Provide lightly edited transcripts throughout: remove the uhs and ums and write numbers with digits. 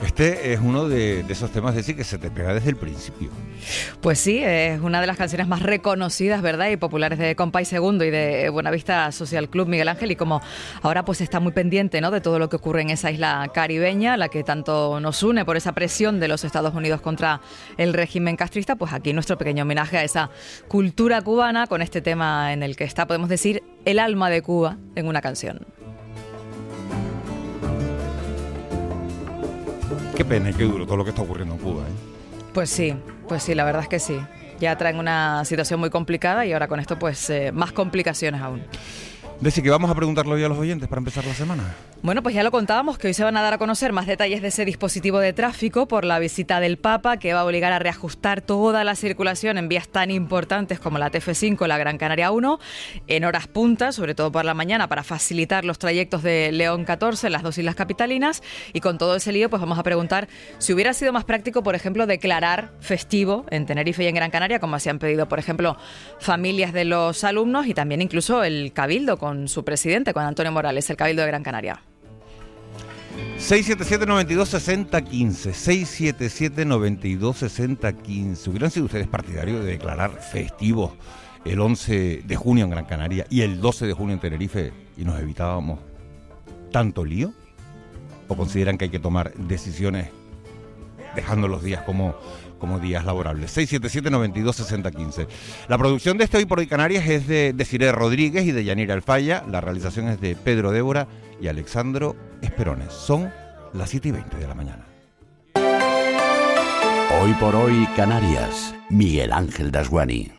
este es uno de esos temas de sí que se te pega desde el principio. Pues sí, es una de las canciones más reconocidas, ¿verdad? Y populares de Compay Segundo y de Buenavista Social Club, Miguel Ángel. Y como ahora pues está muy pendiente, ¿no?, de todo lo que ocurre en esa isla caribeña, la que tanto nos une por esa presión de los Estados Unidos contra el régimen castrista, pues aquí nuestro pequeño homenaje a esa cultura cubana con este tema en el que está, podemos decir, el alma de Cuba en una canción. Qué pena y qué duro todo lo que está ocurriendo en Cuba, ¿eh? Pues sí, la verdad es que sí. Ya traen una situación muy complicada y ahora con esto pues más complicaciones aún. Deci, que vamos a preguntarle hoy a los oyentes para empezar la semana. Bueno, pues ya lo contábamos, que hoy se van a dar a conocer más detalles de ese dispositivo de tráfico por la visita del Papa, que va a obligar a reajustar toda la circulación en vías tan importantes como la TF5, la Gran Canaria 1, en horas puntas, sobre todo por la mañana, para facilitar los trayectos de León 14, las dos islas capitalinas. Y con todo ese lío, pues vamos a preguntar si hubiera sido más práctico, por ejemplo, declarar festivo en Tenerife y en Gran Canaria, como así han pedido, por ejemplo, familias de los alumnos y también incluso el Cabildo con su presidente, con Antonio Morales, el Cabildo de Gran Canaria. 677-92-60-15, 677-92-60-15. ¿Hubieran sido ustedes partidarios de declarar festivos el 11 de junio en Gran Canaria y el 12 de junio en Tenerife y nos evitábamos tanto lío? ¿O consideran que hay que tomar decisiones dejando los días como días laborables? 677-92-60-15. La producción de este Hoy por Hoy Canarias es de Desiree Rodríguez y de Yanira Alfaya. La realización es de Pedro Débora y Alexandro Esperones. Son las 7:20 de la mañana. Hoy por Hoy Canarias. Miguel Ángel Dasguani.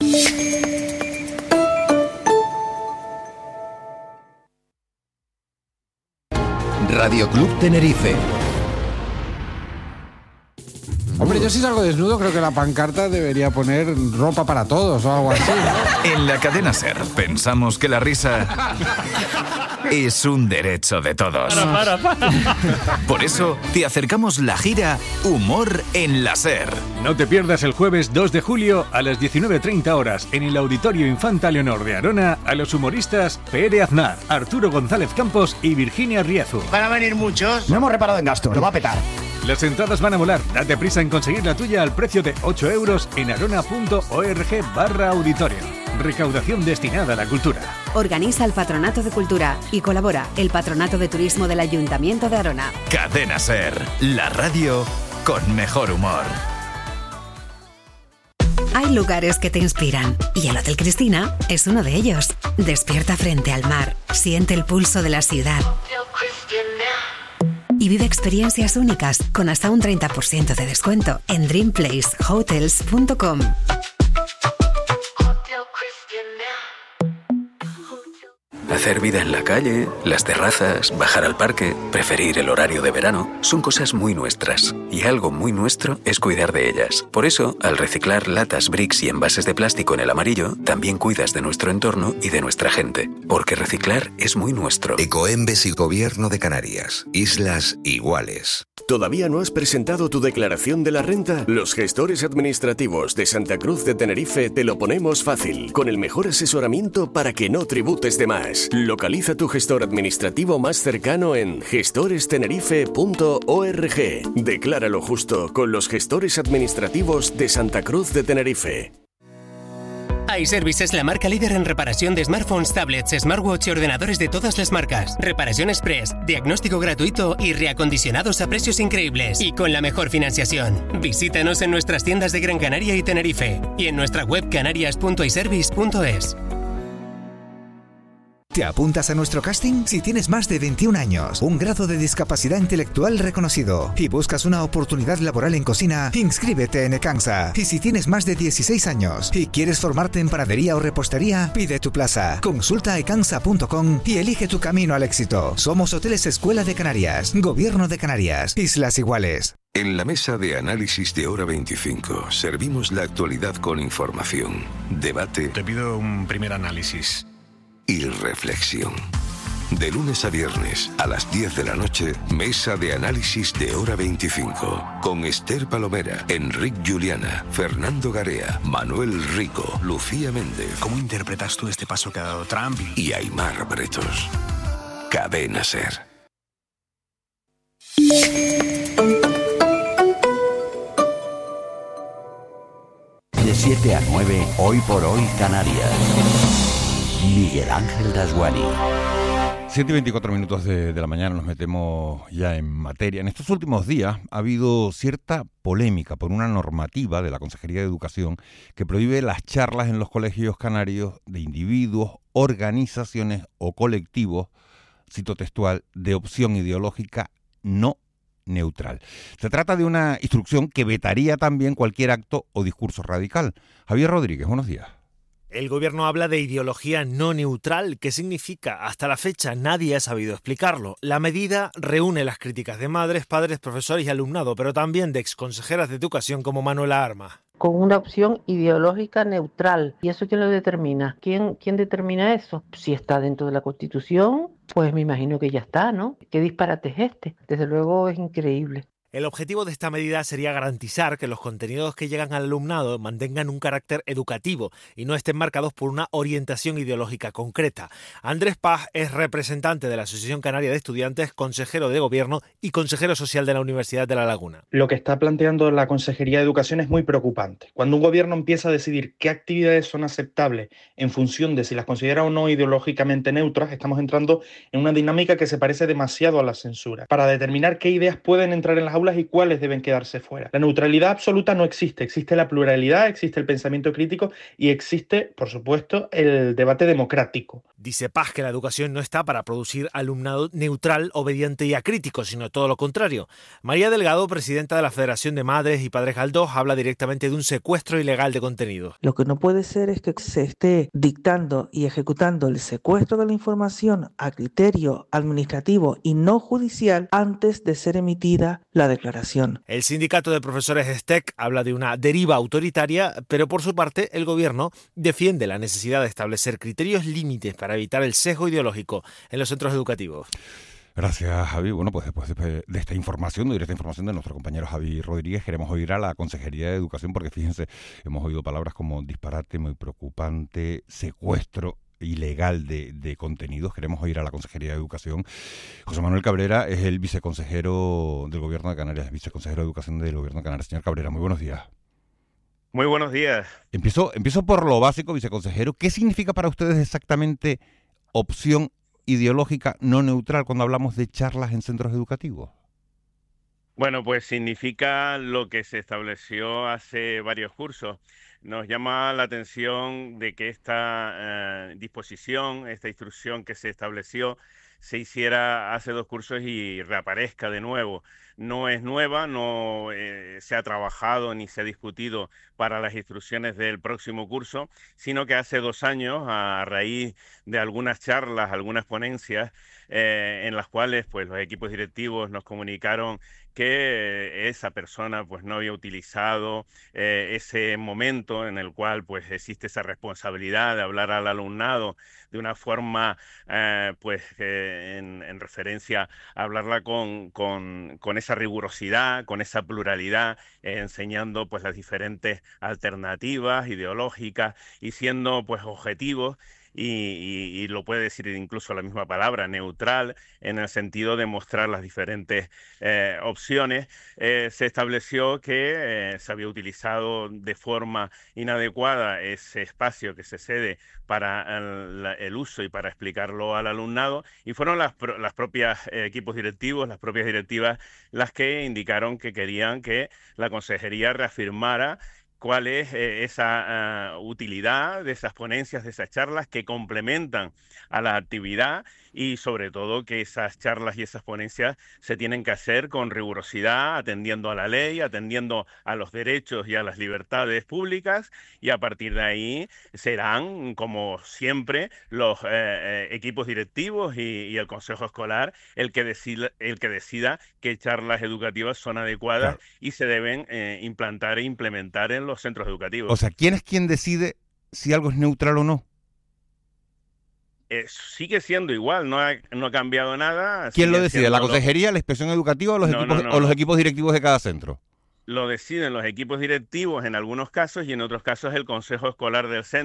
Radio Club Tenerife. Hombre, yo si salgo desnudo creo que la pancarta debería poner ropa para todos o algo así, ¿no? En la cadena SER pensamos que la risa es un derecho de todos. Para. Por eso te acercamos la gira Humor en la SER. No te pierdas el jueves 2 de julio a las 19:30 horas en el Auditorio Infanta Leonor de Arona a los humoristas Pere Aznar, Arturo González Campos y Virginia Riezu. ¿Van a venir muchos? No hemos reparado en gastos, lo va a petar. Las entradas van a volar. Date prisa en conseguir la tuya al precio de 8 euros en arona.org/auditorio. Recaudación destinada a la cultura. Organiza el Patronato de Cultura y colabora el Patronato de Turismo del Ayuntamiento de Arona. Cadena SER, la radio con mejor humor. Hay lugares que te inspiran y el Hotel Cristina es uno de ellos. Despierta frente al mar, siente el pulso de la ciudad y vive experiencias únicas con hasta un 30% de descuento en dreamplacehotels.com. Hacer vida en la calle, las terrazas, bajar al parque, preferir el horario de verano, son cosas muy nuestras. Y algo muy nuestro es cuidar de ellas. Por eso, al reciclar latas, bricks y envases de plástico en el amarillo, también cuidas de nuestro entorno y de nuestra gente. Porque reciclar es muy nuestro. Ecoembes y Gobierno de Canarias. Islas iguales. ¿Todavía no has presentado tu declaración de la renta? Los gestores administrativos de Santa Cruz de Tenerife te lo ponemos fácil, con el mejor asesoramiento para que no tributes de más. Localiza tu gestor administrativo más cercano en gestorestenerife.org. Decláralo justo con los gestores administrativos de Santa Cruz de Tenerife. iService es la marca líder en reparación de smartphones, tablets, smartwatch y ordenadores de todas las marcas. Reparación express, diagnóstico gratuito y reacondicionados a precios increíbles y con la mejor financiación. Visítanos en nuestras tiendas de Gran Canaria y Tenerife y en nuestra web canarias.iservice.es. ¿Te apuntas a nuestro casting? Si tienes más de 21 años, un grado de discapacidad intelectual reconocido y buscas una oportunidad laboral en cocina, inscríbete en Ecansa. Y si tienes más de 16 años y quieres formarte en panadería o repostería, pide tu plaza. Consulta ecansa.com y elige tu camino al éxito. Somos Hoteles Escuela de Canarias, Gobierno de Canarias, Islas Iguales. En la mesa de análisis de Hora 25 servimos la actualidad con información, debate. Te pido un primer análisis. Y reflexión. De lunes a viernes a las 10 de la noche, mesa de análisis de Hora 25. Con Esther Palomera, Enric Juliana, Fernando Garea, Manuel Rico, Lucía Méndez. ¿Cómo interpretas tú este paso que ha dado Trump? Y Aimar Bretos. Cadena SER. 7 a 9, Hoy por Hoy Canarias. Miguel Ángel Dasguani. 7:24 de la mañana, nos metemos ya en materia. En estos últimos días ha habido cierta polémica por una normativa de la Consejería de Educación que prohíbe las charlas en los colegios canarios de individuos, organizaciones o colectivos, cito textual, de opción ideológica no neutral. Se trata de una instrucción que vetaría también cualquier acto o discurso radical. Javier Rodríguez, buenos días. El gobierno habla de ideología no neutral. ¿Qué significa? Hasta la fecha nadie ha sabido explicarlo. La medida reúne las críticas de madres, padres, profesores y alumnado, pero también de exconsejeras de educación como Manuela Armas. Con una opción ideológica neutral. ¿Y eso quién lo determina? ¿Quién determina eso? Si está dentro de la Constitución, pues me imagino que ya está, ¿no? ¿Qué disparate es este? Desde luego es increíble. El objetivo de esta medida sería garantizar que los contenidos que llegan al alumnado mantengan un carácter educativo y no estén marcados por una orientación ideológica concreta. Andrés Paz es representante de la Asociación Canaria de Estudiantes, consejero de Gobierno y consejero social de la Universidad de La Laguna. Lo que está planteando la Consejería de Educación es muy preocupante. Cuando un gobierno empieza a decidir qué actividades son aceptables en función de si las considera o no ideológicamente neutras, estamos entrando en una dinámica que se parece demasiado a la censura, para determinar qué ideas pueden entrar en las aulas y cuáles deben quedarse fuera. La neutralidad absoluta no existe, existe la pluralidad, existe el pensamiento crítico y existe, por supuesto, el debate democrático. Dice Paz que la educación no está para producir alumnado neutral, obediente y acrítico, sino todo lo contrario. María Delgado, presidenta de la Federación de Madres y Padres Galdós, habla directamente de un secuestro ilegal de contenidos. Lo que no puede ser es que se esté dictando y ejecutando el secuestro de la información a criterio administrativo y no judicial antes de ser emitida la declaración. El sindicato de profesores STEC habla de una deriva autoritaria, pero por su parte el gobierno defiende la necesidad de establecer criterios límites para evitar el sesgo ideológico en los centros educativos. Gracias, Javi. Bueno, pues después de esta información, de nuestro compañero Javi Rodríguez, queremos oír a la Consejería de Educación, porque fíjense, hemos oído palabras como disparate, muy preocupante, secuestro ilegal de contenidos. Queremos oír a la Consejería de Educación. José Manuel Cabrera es el viceconsejero del Gobierno de Canarias, viceconsejero de Educación del Gobierno de Canarias. Señor Cabrera, muy buenos días. Muy buenos días. Empiezo por lo básico, viceconsejero. ¿Qué significa para ustedes exactamente opción ideológica no neutral cuando hablamos de charlas en centros educativos? Bueno, pues significa lo que se estableció hace varios cursos. Nos llama la atención de que esta disposición, esta instrucción que se estableció, se hiciera hace 2 cursos y reaparezca de nuevo. No es nueva, no se ha trabajado ni se ha discutido para las instrucciones del próximo curso, sino que hace 2 años, a raíz de algunas charlas, algunas ponencias, en las cuales pues los equipos directivos nos comunicaron que esa persona pues no había utilizado ese momento en el cual pues existe esa responsabilidad de hablar al alumnado de una forma en referencia a hablarla con esa rigurosidad, con esa pluralidad, enseñando pues las diferentes alternativas ideológicas y siendo pues objetivos. Y lo puede decir incluso la misma palabra, neutral, en el sentido de mostrar las diferentes opciones. Se estableció que se había utilizado de forma inadecuada ese espacio que se cede para el uso y para explicarlo al alumnado, y fueron las propias equipos directivos, las propias directivas, las que indicaron que querían que la consejería reafirmara cuál es esa utilidad de esas ponencias, de esas charlas que complementan a la actividad, y sobre todo que esas charlas y esas ponencias se tienen que hacer con rigurosidad, atendiendo a la ley, atendiendo a los derechos y a las libertades públicas, y a partir de ahí serán, como siempre, los equipos directivos y el consejo escolar el que decida qué charlas educativas son adecuadas, claro, y se deben implantar e implementar en los centros educativos. O sea, ¿quién es quien decide si algo es neutral o no? Sigue siendo igual, no ha cambiado nada. ¿Quién lo decide? ¿La consejería, la inspección educativa o los equipos directivos de cada centro? Lo deciden los equipos directivos en algunos casos, y en otros casos el consejo escolar del centro.